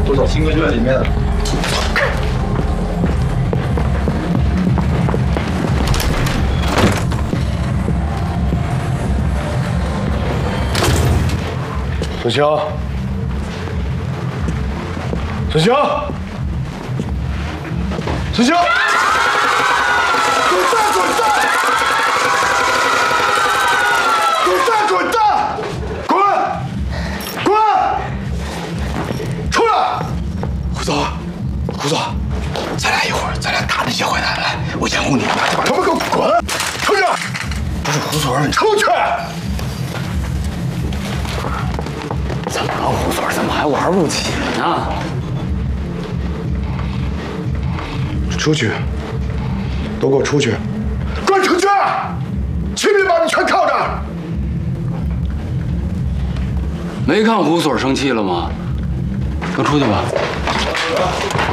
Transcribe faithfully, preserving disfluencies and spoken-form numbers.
都到新歌院里面。孙兴，孙兴，孙兴，滚蛋！滚蛋！滚蛋！滚蛋！滚！滚！出来！胡总，胡总，咱俩一会儿，咱俩打那些坏蛋来，我掩护你，把他们给我滚！出去！不是胡总，你出去！ 怎么了，胡总？怎么还玩不起呢？ 出去！都给我出去！滚出去！七米把你全靠着！ 没看胡总生气了吗？都出去吧。